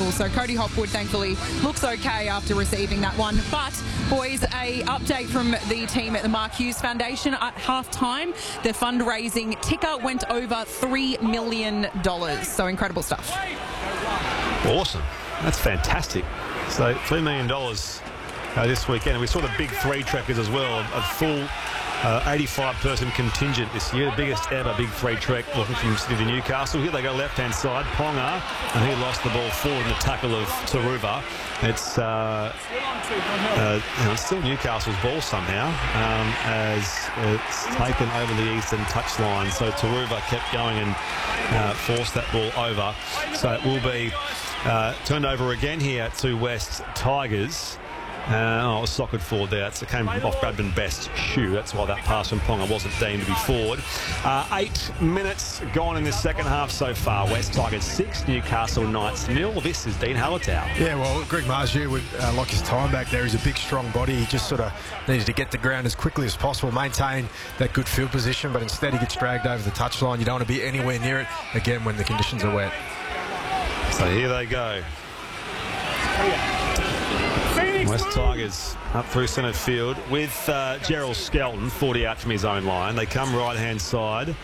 tackle. So Cody Hopwood, thankfully, looks okay after receiving that one. But, boys, a update from the team at the Mark Hughes Foundation. At halftime, their fundraising ticker went over $3 million. So incredible stuff. Awesome. That's fantastic. So $3 million this weekend. We saw the big three trekkers as well, a full 85-person contingent this year, the biggest ever big three trek looking from Sydney to Newcastle. Here they go left-hand side, Ponga, and he lost the ball forward in the tackle of Taruva. It's still Newcastle's ball somehow, as it's taken over the eastern touchline. So Taruva kept going and forced that ball over. So it will be turned over again here to West Tigers. It was socket forward there. It came off Bradman Best's shoe. That's why that pass from Ponga wasn't deemed to be forward. 8 minutes gone in this second half so far. West Tigers 6, Newcastle Knights 0. This is Dean Hallertau. Yeah, well, Greg Marju would like his time back there. He's a big, strong body. He just sort of needed to get the ground as quickly as possible, maintain that good field position, but instead he gets dragged over the touchline. You don't want to be anywhere near it, again, when the conditions are wet. So here they go. West Tigers up through centre field with Gerald Skelton, 40 out from his own line. They come right-hand side,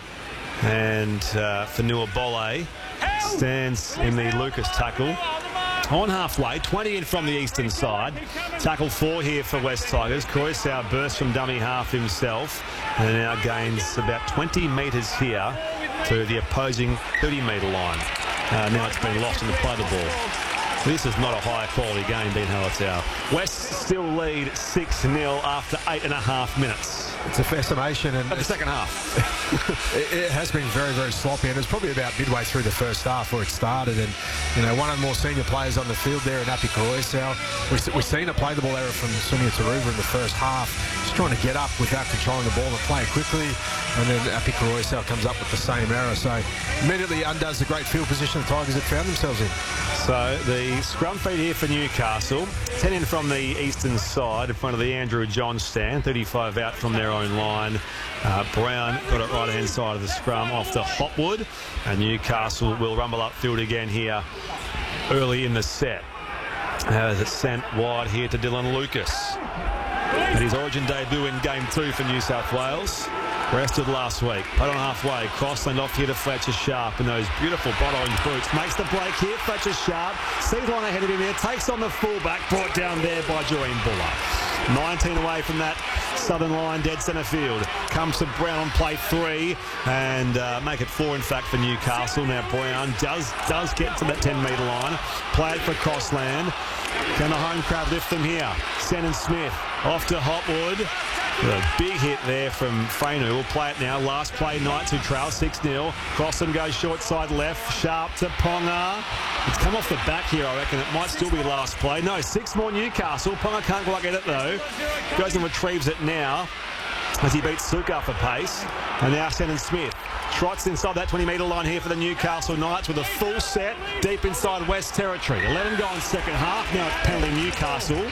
and Fanua Bolle stands in the Lucas tackle. On halfway, 20 in from the eastern side. Tackle 4 here for West Tigers. Croissau bursts from dummy half himself and now gains about 20 metres here to the opposing 30-metre line. Now it's been lost in the play the ball. This is not a high quality game, Dean Hallertau. West still lead 6-0 after 8.5 minutes. It's a fair summation. And the second half. it has been very, very sloppy, and it was probably about midway through the first half where it started. And, you know, one of the more senior players on the field there in Api Croissau. We've seen a play the ball error from Sunia Taruva in the first half, just trying to get up without controlling the ball and play it quickly. And then Api Croissau comes up with the same error. So immediately undoes the great field position the Tigers had found themselves in. So the scrum feed here for Newcastle. 10 in from the eastern side in front of the Andrew John stand. 35 out from their own line. Brown got it right-hand side of the scrum off to Hopwood. And Newcastle will rumble upfield again here early in the set. As it's sent wide here to Dylan Lucas. At his origin debut in Game 2 for New South Wales. Rested last week. Put on halfway. Crossland off here to Fletcher Sharp in those beautiful bright orange boots. Makes the break here. Fletcher Sharp sees one ahead of him there. Takes on the fullback. Brought down there by Joreen Buller. 19 away from that southern line, dead centre field. Comes to Brown on play 3 and make it 4 in fact for Newcastle. Now Brown does get to that 10-metre line. Play it for Crossland. Can the home crowd lift them here? Shannon Smith off to Hopwood. A big hit there from Fainu. We'll play it now. Last play, Knights who trail 6-0. Crossland goes short side left. Sharp to Ponga. It's come off the back here, I reckon. It might still be last play. No, 6 more Newcastle. Ponga can't quite get it though. Goes and retrieves it now as he beats Suka for pace. And now Shannon Smith trots inside that 20-metre line here for the Newcastle Knights with a full set deep inside West territory. 11 gone second half. Now it's penalty Newcastle.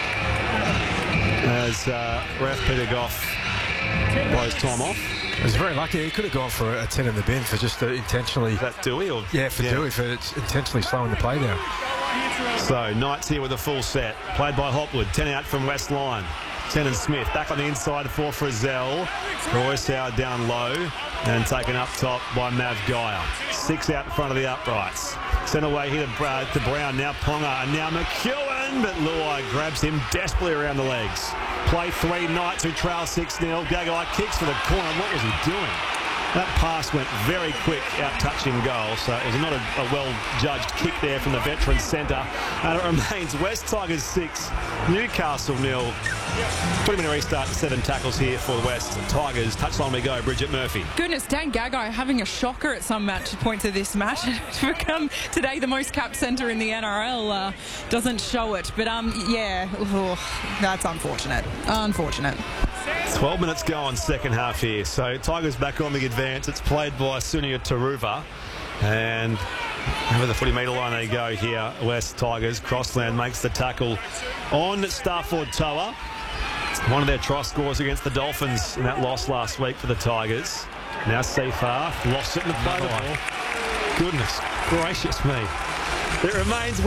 As ref Peter Goff blows time off. He was very lucky. He could have gone for a 10 in the bin for just intentionally... That Dewey? Or? Yeah, for Dewey, for intentionally slowing the play down. So, Knights here with a full set. Played by Hopwood. 10 out from West line. Shannon Smith back on the inside for Frizzell. Croissau down low and taken up top by Mav Geyer. 6 out in front of the uprights. Sent away here to Brown. Now Ponga and now McEwen. But Luai grabs him desperately around the legs. Play 3, Knights who trail 6-0. Gagai kicks for the corner. What was he doing? That pass went very quick, out touching goal, so it was not a well-judged kick there from the veteran centre. And it remains West Tigers 6, Newcastle 0. 20-minute restart, 7 tackles here for the West Tigers. Touchline we go, Bridget Murphy. Goodness, Dan Gagai having a shocker at some points of this match. To become today the most capped centre in the NRL doesn't show it. But, yeah, that's unfortunate. Unfortunate. 12 minutes go on second half here. So Tigers back on the advance. It's played by Sunia Taruva. And over the 40-metre line they go here. West Tigers. Crossland makes the tackle on Starford Toa. One of their try scores against the Dolphins in that loss last week for the Tigers. Now Seifar lost it in the play. Goodness gracious me. It remains